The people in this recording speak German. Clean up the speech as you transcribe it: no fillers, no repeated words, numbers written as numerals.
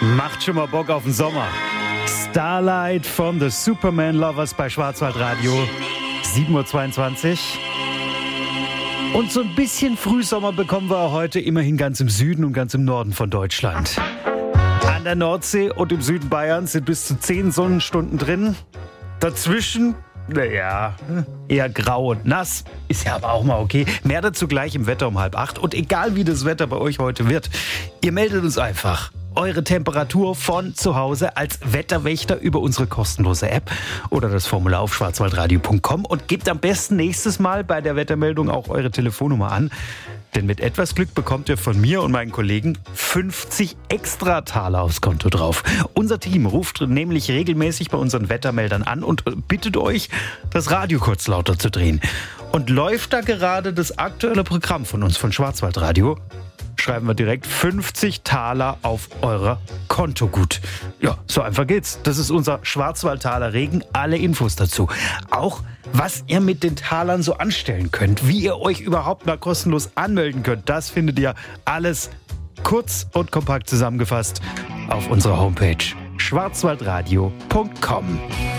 Macht schon mal Bock auf den Sommer. Starlight von The Superman Lovers bei Schwarzwaldradio. 7.22 Uhr. Und so ein bisschen Frühsommer bekommen wir heute immerhin ganz im Süden und ganz im Norden von Deutschland. An der Nordsee und im Süden Bayerns sind bis zu 10 Sonnenstunden drin. Dazwischen, naja, eher grau und nass. Ist ja aber auch mal okay. Mehr dazu gleich im Wetter um 7:30. Und egal wie das Wetter bei euch heute wird, ihr meldet uns einfach eure Temperatur von zu Hause als Wetterwächter über unsere kostenlose App oder das Formular auf schwarzwaldradio.com und gebt am besten nächstes Mal bei der Wettermeldung auch eure Telefonnummer an. Denn mit etwas Glück bekommt ihr von mir und meinen Kollegen 50 Extrataler aufs Konto drauf. Unser Team ruft nämlich regelmäßig bei unseren Wettermeldern an und bittet euch, das Radio kurz lauter zu drehen. Und läuft da gerade das aktuelle Programm von uns von Schwarzwaldradio, schreiben wir direkt 50 Taler auf euer Konto gut. Ja, so einfach geht's. Das ist unser Schwarzwaldtaler Regen. Alle Infos dazu. Auch was ihr mit den Talern so anstellen könnt, wie ihr euch überhaupt mal kostenlos anmelden könnt, das findet ihr alles kurz und kompakt zusammengefasst auf unserer Homepage schwarzwaldradio.com.